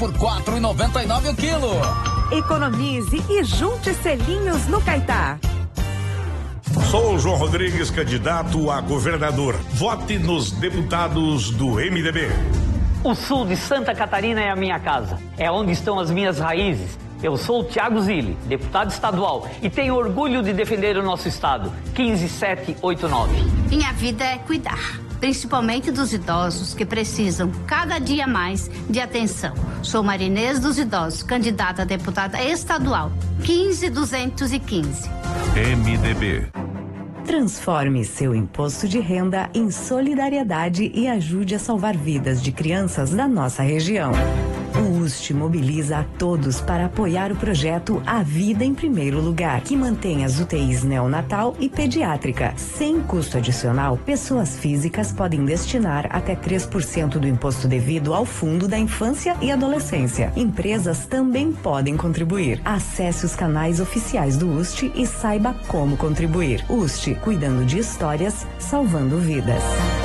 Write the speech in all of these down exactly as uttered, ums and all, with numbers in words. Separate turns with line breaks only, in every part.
por quatro reais e noventa e nove centavos o quilo.
Economize e junte selinhos no Caetá.
Sou o João Rodrigues, candidato a governador. Vote nos deputados do M D B.
O sul de Santa Catarina é a minha casa. É onde estão as minhas raízes. Eu sou o Thiago Zilli, deputado estadual, e tenho orgulho de defender o nosso estado. quinze sete oito nove.
Minha vida é cuidar, principalmente dos idosos que precisam cada dia mais de atenção. Sou Marinês dos Idosos, candidata a deputada estadual. quinze duzentos e quinze.
M D B.
Transforme seu imposto de renda em solidariedade e ajude a salvar vidas de crianças da nossa região. O U S T mobiliza a todos para apoiar o projeto A Vida em Primeiro Lugar, que mantém as U T Is neonatal e pediátrica. Sem custo adicional, pessoas físicas podem destinar até três por cento do imposto devido ao Fundo da Infância e Adolescência. Empresas também podem contribuir. Acesse os canais oficiais do U S T e saiba como contribuir. U S T, cuidando de histórias, salvando vidas.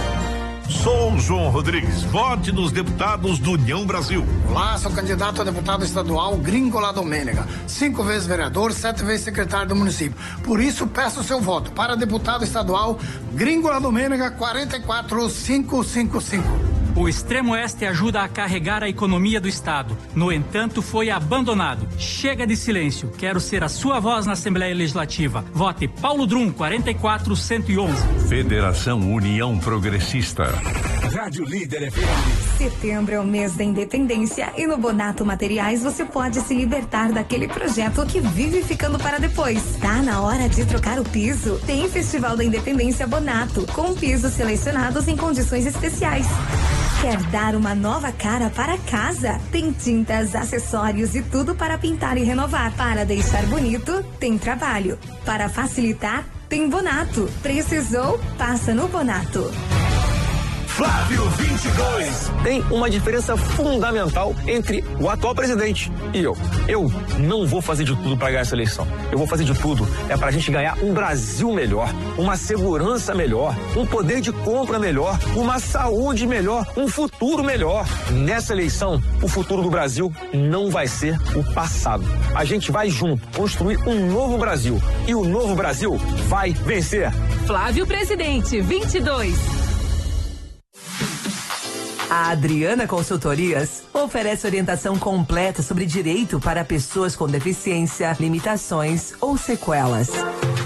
Sou João Rodrigues. Vote nos deputados do União Brasil.
Olá, sou candidato a deputado estadual Gringola Domênega. Cinco vezes vereador, sete vezes secretário do município. Por isso, peço seu voto para deputado estadual Gringola Domênega quatro quatro cinco cinco cinco.
O Extremo Oeste ajuda a carregar a economia do Estado. No entanto, foi abandonado. Chega de silêncio. Quero ser a sua voz na Assembleia Legislativa. Vote Paulo Drum, quatro quatro um um um.
Federação União Progressista.
Rádio Líder F M.
Setembro é o mês da independência e no Bonato Materiais você pode se libertar daquele projeto que vive ficando para depois. Tá na hora de trocar o piso? Tem Festival da Independência Bonato, com pisos selecionados em condições especiais. Quer dar uma nova cara para casa? Tem tintas, acessórios e tudo para pintar e renovar. Para deixar bonito, tem trabalho. Para facilitar, tem Bonato. Precisou? Passa no Bonato.
Flávio vinte e dois.
Tem uma diferença fundamental entre o atual presidente e eu. Eu não vou fazer de tudo para ganhar essa eleição. Eu vou fazer de tudo é para a gente ganhar um Brasil melhor, uma segurança melhor, um poder de compra melhor, uma saúde melhor, um futuro melhor. Nessa eleição, o futuro do Brasil não vai ser o passado. A gente vai junto construir um novo Brasil e o novo Brasil vai vencer.
Flávio Presidente, vinte e dois.
A Adriana Consultorias oferece orientação completa sobre direito para pessoas com deficiência, limitações ou sequelas.